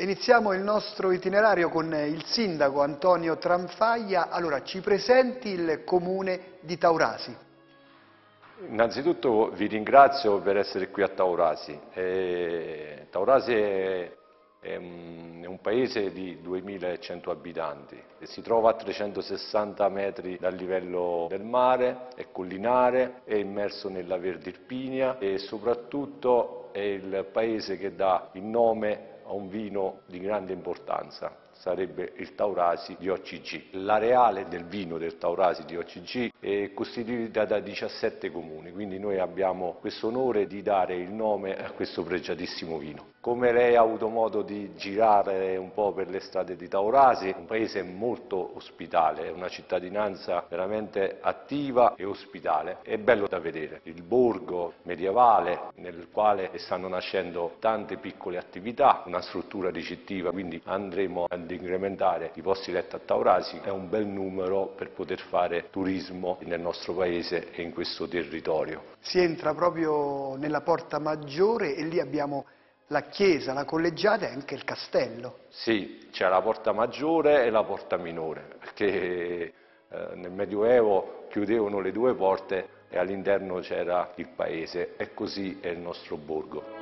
Iniziamo il nostro itinerario con il sindaco Antonio Tranfaglia. Allora, ci presenti il comune di Taurasi. Innanzitutto vi ringrazio per essere qui a Taurasi. Taurasi è un paese di 2100 abitanti e si trova a 360 metri dal livello del mare, è collinare, è immerso nella Verde Irpinia e soprattutto è il paese che dà il nome a un vino di grande importanza, sarebbe il Taurasi di OCG. L'areale del vino del Taurasi di OCG è costituita da 17 comuni, quindi noi abbiamo questo onore di dare il nome a questo pregiatissimo vino. Come lei ha avuto modo di girare un po' per le strade di Taurasi, è un paese molto ospitale, è una cittadinanza veramente attiva e ospitale, è bello da vedere. Il borgo medievale nel quale stanno nascendo tante piccole attività, una struttura ricettiva, quindi andremo ad incrementare i posti letto a Taurasi, è un bel numero per poter fare turismo nel nostro paese e in questo territorio. Si entra proprio nella Porta Maggiore e lì abbiamo la chiesa, la collegiata e anche il castello. Sì, c'è la Porta Maggiore e la Porta Minore, perché nel Medioevo chiudevano le due porte e all'interno c'era il paese e così è il nostro borgo.